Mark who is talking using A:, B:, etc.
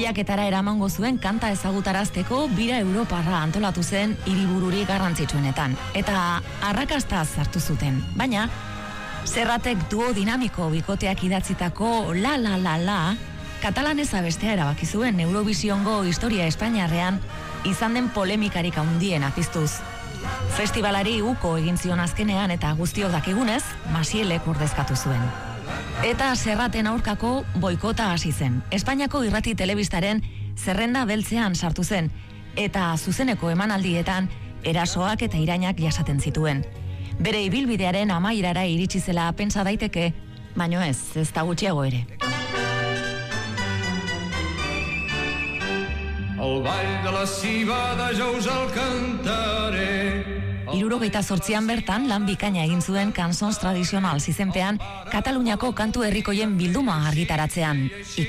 A: lehiaketara eramango zuen kanta ezagutarazteko bira Europarra antolatu zen hiribururik garrantzitsuenetan. Eta arrakasta sartu zuten, baina Serratek duo dinamiko bikoteak idatzitako La La La La katalanez abestea erabaki zuen Eurovisiongo historia espainiarrean izan den polemikarik handiena piztuz. Festivalari uko egin zion azkenean eta guztiok dakigunez, Masielek ordezkatu zuen. Eta Serraten aurkako boikota hasi zen. Espainiako irrati telebistaren zerrenda beltzean sartu zen, eta zuzeneko emanaldietan erasoak eta irainak jasaten zituen. Bere ibilbidearen amaierara iritsi zela pentsa daiteke, baino ez da gutxiago ere.
B: El ball de la cibada ja us el cantaré.
A: 78an bertan lan bikaina egin zuen Cançons Tradicionals izenpean Kataluniako kantu herrikoien bilduma argitaratzean.